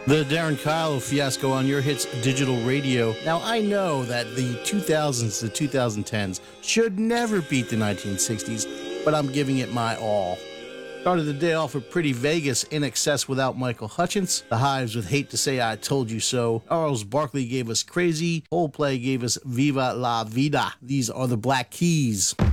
The Darren Kylo fiasco on Your Hits Digital Radio. Now, I know that the 2000s to 2010s should never beat the 1960s, but I'm giving it my all. Started the day off with Pretty Vegas, In Excess without Michael Hutchence. The Hives with Hate to Say I Told You So. Charles Barkley gave us Crazy. Coldplay gave us Viva la Vida. These are the Black Keys.